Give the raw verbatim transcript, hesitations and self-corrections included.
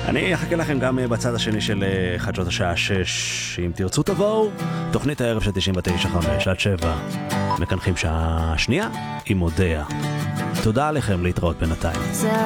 אני אחכה לכם גם בצד השני של חדשות השעה שש, אם תרצו תבואו. תוכנית הערב של תשעים ותשע חמש עד שבע, מקנחים שעה שנייה עם מודע. תודה עליכם, להתראות בינתיים.